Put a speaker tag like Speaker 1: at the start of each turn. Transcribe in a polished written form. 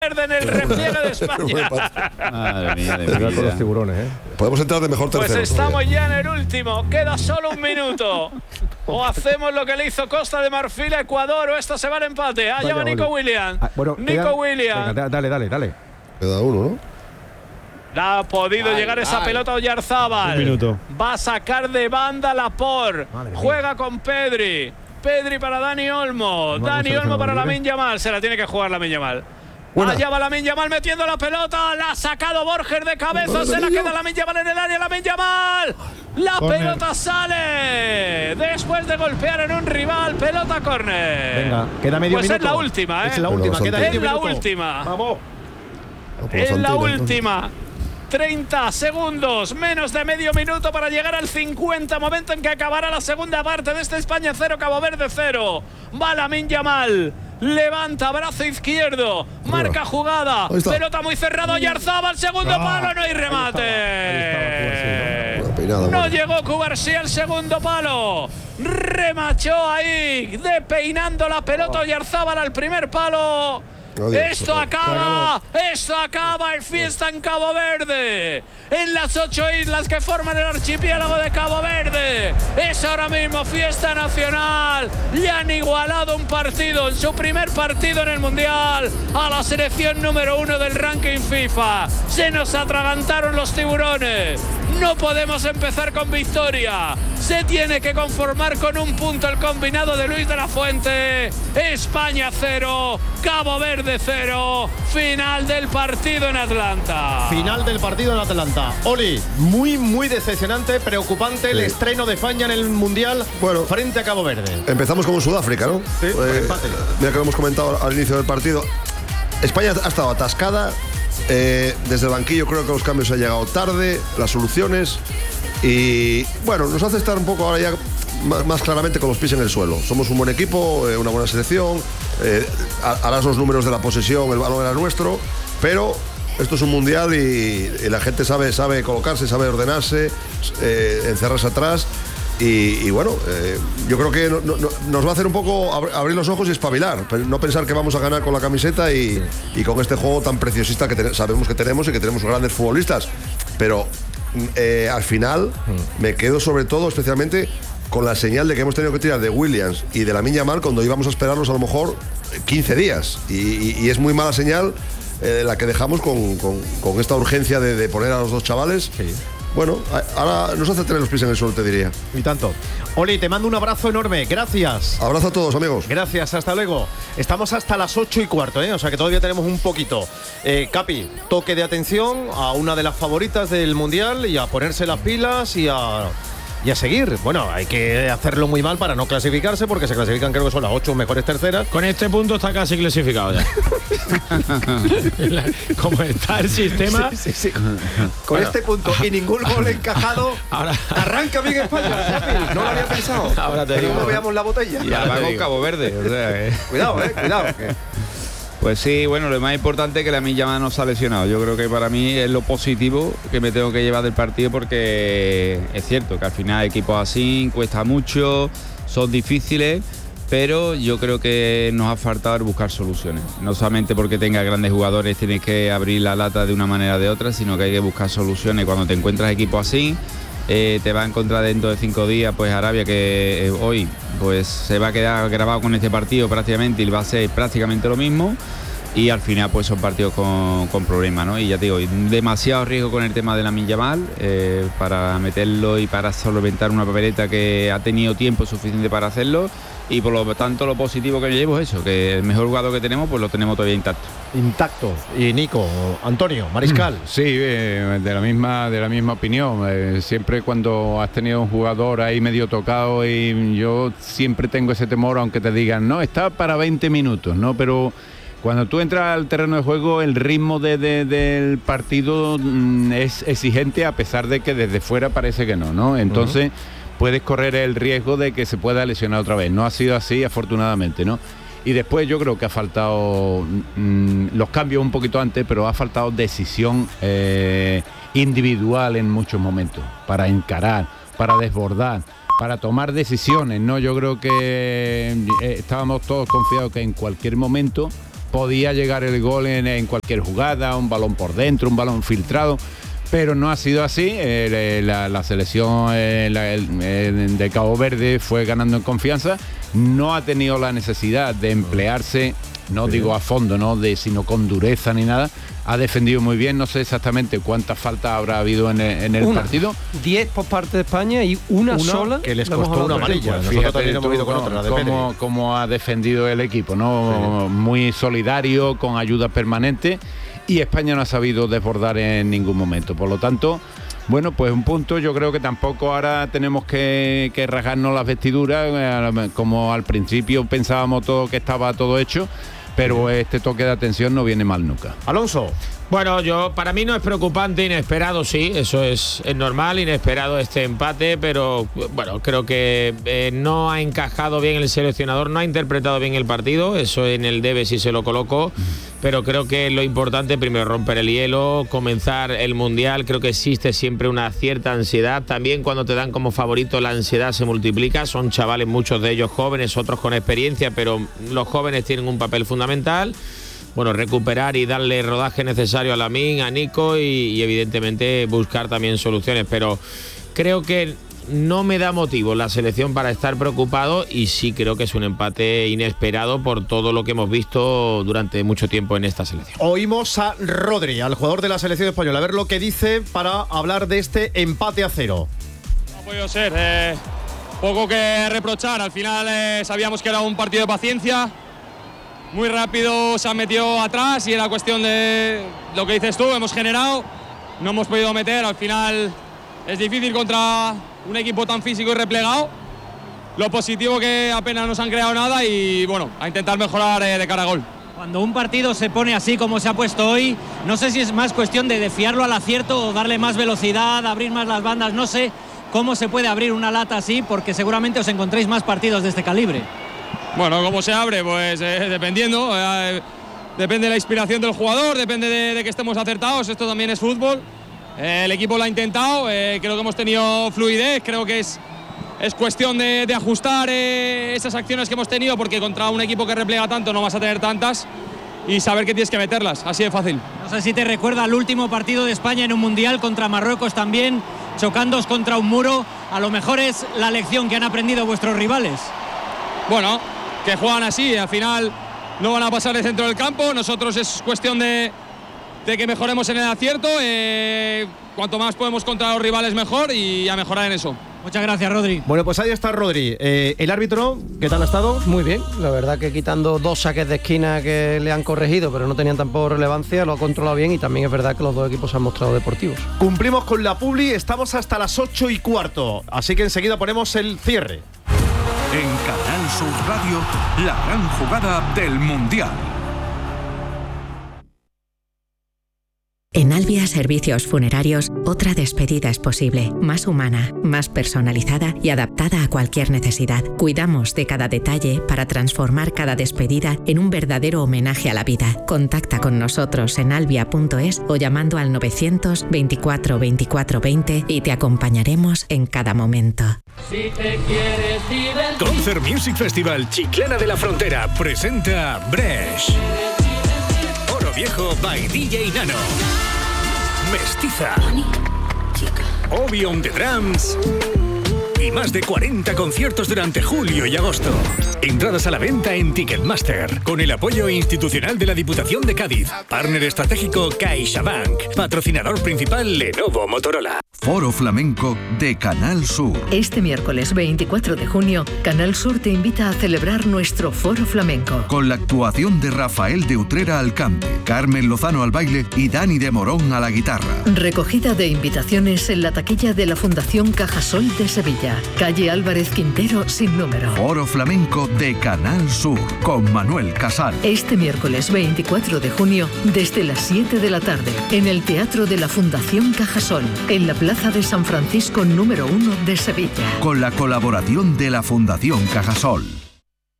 Speaker 1: Verde en el repliegue de España.
Speaker 2: Madre mía, de
Speaker 3: Cuidado con los
Speaker 2: vida.
Speaker 3: tiburones,
Speaker 4: Podemos entrar de mejor tercero.
Speaker 1: Pues estamos ya en el último. Queda solo un minuto. O hacemos lo que le hizo Costa de Marfil a Ecuador o esto se va al empate. Allá va Nico Williams. Nico Williams.
Speaker 3: Venga, dale.
Speaker 4: Queda uno, ¿no?
Speaker 1: Ha podido llegar esa pelota a Oyarzábal.
Speaker 2: Un minuto.
Speaker 1: Va a sacar de banda Laporte. Juega con Pedri. Pedri para Dani Olmo. Dani Olmo para Lamine Yamal. Se la tiene que jugar Lamine Yamal. Allá va Lamine Yamal metiendo la pelota. La ha sacado Borges de cabeza. Se la queda Lamine Yamal en el área. Lamine Yamal. La pelota sale. Después de golpear en un rival. Pelota córner.
Speaker 3: Venga, queda medio minuto.
Speaker 1: Pues es la última,
Speaker 3: Es la última, queda medio
Speaker 1: Es la
Speaker 3: minuto.
Speaker 1: última.
Speaker 3: Vamos.
Speaker 1: Es la última. 30 segundos, menos de medio minuto para llegar al 50, momento en que acabará la segunda parte de este España 0, Cabo Verde 0. Va Lamine Yamal, levanta brazo izquierdo, marca jugada, pelota muy cerrada, Oyarzábal, segundo palo, no hay remate. No llegó Cubarsí al segundo palo, remachó ahí, peinando la pelota Oyarzábal al primer palo. Esto acaba, el fiesta en Cabo Verde, en las 8 islas que forman el archipiélago de Cabo Verde. Es ahora mismo fiesta nacional. Le han igualado un partido, en su primer partido en el Mundial, a la selección número 1 del ranking FIFA. Se nos atragantaron los tiburones. No podemos empezar con victoria. Se tiene que conformar con un punto el combinado de Luis de la Fuente. España 0, Cabo Verde 0. Final del partido en Atlanta.
Speaker 3: Final del partido en Atlanta. Oli, muy decepcionante, preocupante el estreno de España en el Mundial frente a Cabo Verde.
Speaker 4: Empezamos como Sudáfrica, ¿no?
Speaker 3: Sí, empate.
Speaker 4: Mira que lo hemos comentado al inicio del partido. España ha estado atascada. Desde el banquillo creo que los cambios han llegado tarde, las soluciones, y bueno, nos hace estar un poco ahora ya más claramente con los pies en el suelo. Somos un buen equipo, una buena selección, harás los números de la posesión, el balón era nuestro, pero esto es un mundial y la gente sabe colocarse, sabe ordenarse, encerrarse atrás. Y bueno, yo creo que nos va a hacer un poco abrir los ojos y espabilar, no pensar que vamos a ganar con la camiseta y con este juego tan preciosista que sabemos que tenemos y que tenemos grandes futbolistas. Pero al final me quedo sobre todo especialmente con la señal de que hemos tenido que tirar de Williams y de Lamine Yamal cuando íbamos a esperarlos a lo mejor 15 días. Y es muy mala señal la que dejamos con esta urgencia de poner a los dos chavales. Sí. Bueno, ahora nos hace tener los pies en el suelo, te diría.
Speaker 3: Y tanto. Oli, te mando un abrazo enorme. Gracias.
Speaker 4: Abrazo a todos, amigos.
Speaker 3: Gracias, hasta luego. Estamos hasta las 8:15, ¿eh? O sea que todavía tenemos un poquito. Capi, toque de atención a una de las favoritas del Mundial y a ponerse las pilas y a seguir. Bueno, hay que hacerlo muy mal para no clasificarse, porque se clasifican, creo que son las 8 mejores terceras.
Speaker 2: Con este punto está casi clasificado ya. Como está el sistema.
Speaker 3: Sí. Con este punto y ningún gol encajado, ahora arranca bien España. No lo había pensado.
Speaker 2: Ahora te digo.
Speaker 3: No veamos la botella.
Speaker 2: Ya va con Cabo Verde. O sea,
Speaker 3: Cuidado.
Speaker 5: Pues sí, bueno, lo más importante es que Lamine Yamal no se ha lesionado. Yo creo que para mí es lo positivo que me tengo que llevar del partido, porque es cierto que al final equipos así cuesta mucho, son difíciles, pero yo creo que nos ha faltado buscar soluciones. No solamente porque tenga grandes jugadores tienes que abrir la lata de una manera o de otra, sino que hay que buscar soluciones. Cuando te encuentras equipos así, te va a encontrar dentro de 5 días pues Arabia, que hoy pues se va a quedar grabado con este partido prácticamente y va a ser prácticamente lo mismo, y al final pues son partidos con problemas, ¿no? Y ya te digo, demasiado riesgo con el tema de Lamine Yamal para meterlo y para solventar una papeleta que ha tenido tiempo suficiente para hacerlo. Y por lo tanto lo positivo que llevo es eso, que el mejor jugador que tenemos pues lo tenemos todavía intacto.
Speaker 3: Y Nico, Antonio, Mariscal.
Speaker 6: Sí, de la misma opinión. Siempre cuando has tenido un jugador ahí medio tocado, y yo siempre tengo ese temor, aunque te digan, no, está para 20 minutos, ¿no? Pero cuando tú entras al terreno de juego, el ritmo del partido es exigente, a pesar de que desde fuera parece que no. Entonces puedes correr el riesgo de que se pueda lesionar otra vez. No ha sido así, afortunadamente, ¿no? Y después yo creo que ha faltado los cambios un poquito antes, pero ha faltado decisión individual en muchos momentos, para encarar, para desbordar, para tomar decisiones, ¿no? Yo creo que estábamos todos confiados que en cualquier momento podía llegar el gol en cualquier jugada, un balón por dentro, un balón filtrado, pero no ha sido así. La selección de Cabo Verde fue ganando en confianza, no ha tenido la necesidad de emplearse, no digo a fondo, sino con dureza ni nada. Ha defendido muy bien, no sé exactamente cuántas faltas habrá habido en el partido. 10
Speaker 7: por parte de España y una sola
Speaker 3: que les costó una amarilla.
Speaker 6: Nosotros también hemos ido con otra, cómo ha defendido el equipo, ¿no? Sí. Muy solidario, con ayuda permanente, y España no ha sabido desbordar en ningún momento. Por lo tanto, bueno, pues un punto. Yo creo que tampoco ahora tenemos que rasgarnos las vestiduras, como al principio pensábamos todo que estaba todo hecho. Pero este toque de atención no viene mal nunca.
Speaker 3: Alonso.
Speaker 2: Bueno, para mí no es preocupante, inesperado sí, eso es normal, inesperado este empate, pero bueno, creo que no ha encajado bien el seleccionador, no ha interpretado bien el partido, eso en el debe sí se lo colocó, pero creo que lo importante primero romper el hielo, comenzar el Mundial. Creo que existe siempre una cierta ansiedad, también cuando te dan como favorito la ansiedad se multiplica, son chavales, muchos de ellos jóvenes, otros con experiencia, pero los jóvenes tienen un papel fundamental. Bueno, recuperar y darle rodaje necesario a Lamine, a Nico y evidentemente buscar también soluciones, pero creo que no me da motivo la selección para estar preocupado, y sí creo que es un empate inesperado por todo lo que hemos visto durante mucho tiempo en esta selección.
Speaker 3: Oímos a Rodri, al jugador de la selección española, a ver lo que dice para hablar de este empate a 0.
Speaker 8: No ha podido ser, poco que reprochar, al final sabíamos que era un partido de paciencia. Muy rápido se han metido atrás y era cuestión de lo que dices tú, hemos generado, no hemos podido meter, al final es difícil contra un equipo tan físico y replegado. Lo positivo que apenas nos han creado nada y bueno, a intentar mejorar de cara a gol.
Speaker 9: Cuando un partido se pone así como se ha puesto hoy, no sé si es más cuestión de fiarlo al acierto o darle más velocidad, abrir más las bandas, no sé cómo se puede abrir una lata así, porque seguramente os encontréis más partidos de este calibre.
Speaker 8: Bueno, ¿cómo se abre? Pues dependiendo, depende de la inspiración del jugador, depende de que estemos acertados, esto también es fútbol. El equipo lo ha intentado, creo que hemos tenido fluidez, creo que es cuestión de ajustar esas acciones que hemos tenido, porque contra un equipo que replega tanto no vas a tener tantas, y saber que tienes que meterlas, así de fácil.
Speaker 9: No sé si te recuerda el último partido de España en un Mundial contra Marruecos también, chocándoos contra un muro, a lo mejor es la lección que han aprendido vuestros rivales.
Speaker 8: Bueno, que juegan así, al final no van a pasar de centro del campo, nosotros es cuestión de que mejoremos en el acierto, cuanto más podemos contra los rivales mejor, y a mejorar en eso.
Speaker 9: Muchas gracias, Rodri.
Speaker 3: Bueno, pues ahí está Rodri. El árbitro, ¿qué tal ha estado?
Speaker 7: Muy bien, la verdad que quitando 2 saques de esquina que le han corregido, pero no tenían tampoco relevancia, lo ha controlado bien, y también es verdad que los dos equipos se han mostrado deportivos.
Speaker 3: Cumplimos con la publi, estamos hasta las 8:15, así que enseguida ponemos el cierre.
Speaker 10: En Canal Sur Radio, la gran jugada del Mundial.
Speaker 11: En Albia Servicios Funerarios, otra despedida es posible, más humana, más personalizada y adaptada a cualquier necesidad. Cuidamos de cada detalle para transformar cada despedida en un verdadero homenaje a la vida. Contacta con nosotros en albia.es o llamando al 900 24 24 20 y te acompañaremos en cada momento.
Speaker 12: Si te quieres divertir.
Speaker 10: Concert Music Festival Chiclana de la Frontera presenta Bresh. Oro Viejo by DJ Nano. Mestiza. Obi on the Drums. Y más de 40 conciertos durante julio y agosto. Entradas a la venta en Ticketmaster, con el apoyo institucional de la Diputación de Cádiz. Partner estratégico CaixaBank. Patrocinador principal Lenovo Motorola.
Speaker 13: Foro Flamenco de Canal Sur.
Speaker 14: Este miércoles 24 de junio, Canal Sur te invita a celebrar nuestro Foro Flamenco.
Speaker 13: Con la actuación de Rafael de Utrera al cante, Carmen Lozano al baile y Dani de Morón a la guitarra.
Speaker 14: Recogida de invitaciones en la taquilla de la Fundación Cajasol de Sevilla. Calle Álvarez Quintero sin número.
Speaker 13: Foro Flamenco de Canal Sur con Manuel Casal.
Speaker 14: Este miércoles 24 de junio desde las 7 de la tarde en el Teatro de la Fundación Cajasol, en la Plaza de San Francisco número 1 de Sevilla.
Speaker 13: Con la colaboración de la Fundación Cajasol.